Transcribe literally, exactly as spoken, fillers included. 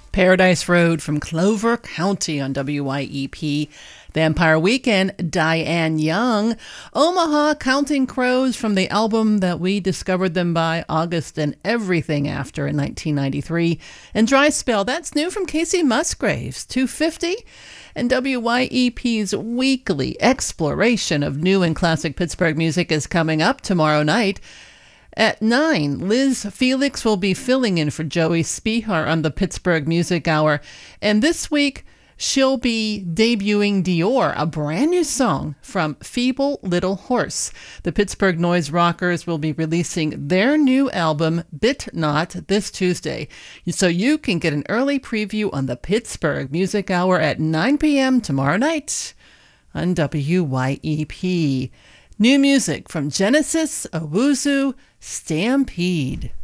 Paradise Road from Clover County on W Y E P. Vampire Weekend, Diane Young. Omaha, Counting Crows from the album that we discovered them by, August and Everything After in nineteen ninety-three. And Dry Spell, that's new from Casey Musgraves, two fifty. And W Y E P's weekly exploration of new and classic Pittsburgh music is coming up tomorrow night. At nine, Liz Felix will be filling in for Joey Spihar on the Pittsburgh Music Hour. And this week, she'll be debuting Dior, a brand new song from Feeble Little Horse. The Pittsburgh Noise Rockers will be releasing their new album, Bit Not, this Tuesday. So you can get an early preview on the Pittsburgh Music Hour at nine p.m. tomorrow night on W Y E P. New music from Genesis, Owuzu, Stampede.